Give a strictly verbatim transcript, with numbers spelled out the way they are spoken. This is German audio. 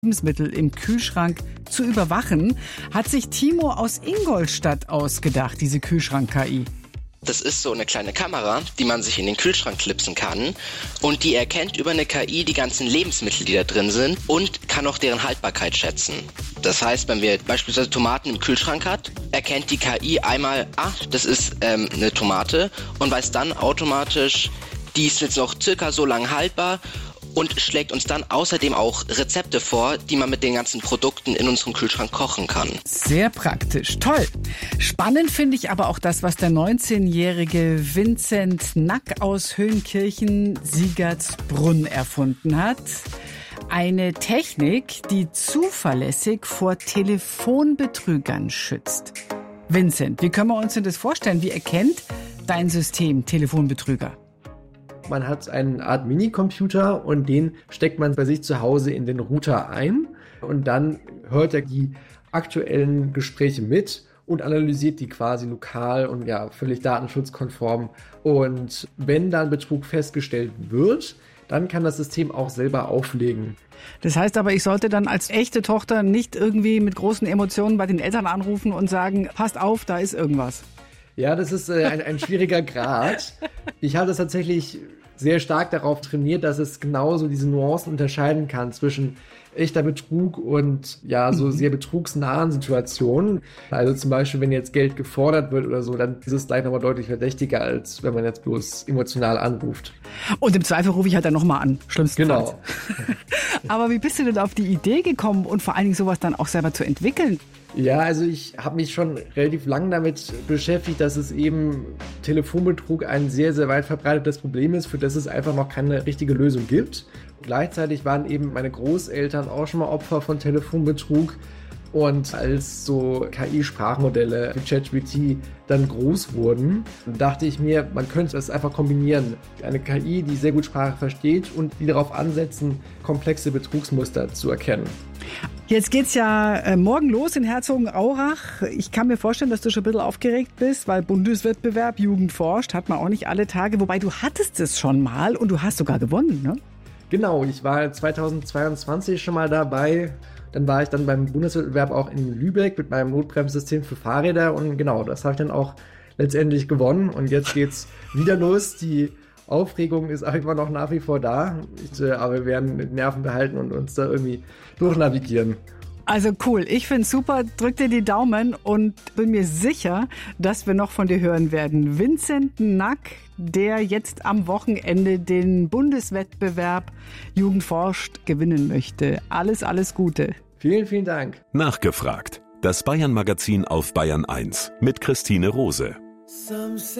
Lebensmittel im Kühlschrank zu überwachen, hat sich Timo aus Ingolstadt ausgedacht, diese Kühlschrank-K I. Das ist so eine kleine Kamera, die man sich in den Kühlschrank klipsen kann und die erkennt über eine K I die ganzen Lebensmittel, die da drin sind und kann auch deren Haltbarkeit schätzen. Das heißt, wenn wir beispielsweise Tomaten im Kühlschrank hat, erkennt die K I einmal, ah, das ist ähm, eine Tomate und weiß dann automatisch, die ist jetzt noch circa so lang haltbar und schlägt uns dann außerdem auch Rezepte vor, die man mit den ganzen Produkten in unserem Kühlschrank kochen kann. Sehr praktisch. Toll. Spannend finde ich aber auch das, was der neunzehnjährige Vincent Nack aus Höhenkirchen-Siegertsbrunn erfunden hat. Eine Technik, die zuverlässig vor Telefonbetrügern schützt. Vincent, wie können wir uns denn das vorstellen? Wie erkennt dein System Telefonbetrüger? Man hat eine Art Minicomputer und den steckt man bei sich zu Hause in den Router ein und dann hört er die aktuellen Gespräche mit und analysiert die quasi lokal und ja völlig datenschutzkonform. Und wenn dann Betrug festgestellt wird, dann kann das System auch selber auflegen. Das heißt aber, ich sollte dann als echte Tochter nicht irgendwie mit großen Emotionen bei den Eltern anrufen und sagen, passt auf, da ist irgendwas. Ja, das ist äh, ein, ein schwieriger Grad. Ich habe das tatsächlich sehr stark darauf trainiert, dass es genauso diese Nuancen unterscheiden kann zwischen echter Betrug und ja so sehr betrugsnahen Situationen. Also zum Beispiel, wenn jetzt Geld gefordert wird oder so, dann ist es gleich nochmal deutlich verdächtiger, als wenn man jetzt bloß emotional anruft. Und im Zweifel rufe ich halt dann nochmal an, schlimmstenfalls. Genau. Aber wie bist du denn auf die Idee gekommen und vor allen Dingen sowas dann auch selber zu entwickeln? Ja, also ich habe mich schon relativ lang damit beschäftigt, dass es eben Telefonbetrug ein sehr, sehr weit verbreitetes Problem ist, für das es einfach noch keine richtige Lösung gibt. Und gleichzeitig waren eben meine Großeltern auch schon mal Opfer von Telefonbetrug. Und als so K I-Sprachmodelle wie ChatGPT dann groß wurden, dachte ich mir, man könnte das einfach kombinieren. Eine K I, die sehr gut Sprache versteht und die darauf ansetzen, komplexe Betrugsmuster zu erkennen. Jetzt geht's ja äh, morgen los in Herzogenaurach. Ich kann mir vorstellen, dass du schon ein bisschen aufgeregt bist, weil Bundeswettbewerb Jugend forscht hat man auch nicht alle Tage. Wobei du hattest es schon mal und du hast sogar gewonnen, ne? Genau, ich war zweitausendzweiundzwanzig schon mal dabei. Dann war ich dann beim Bundeswettbewerb auch in Lübeck mit meinem Notbremssystem für Fahrräder und genau, das habe ich dann auch letztendlich gewonnen und jetzt geht's wieder los. Die Aufregung ist auch immer noch nach wie vor da, ich, äh, aber wir werden mit Nerven behalten und uns da irgendwie durchnavigieren. Also cool, ich finde es super, drück dir die Daumen und bin mir sicher, dass wir noch von dir hören werden. Vincent Nack, der jetzt am Wochenende den Bundeswettbewerb Jugend forscht gewinnen möchte. Alles, alles Gute. Vielen, vielen Dank. Nachgefragt. Das Bayern-Magazin auf Bayern eins mit Christine Rose.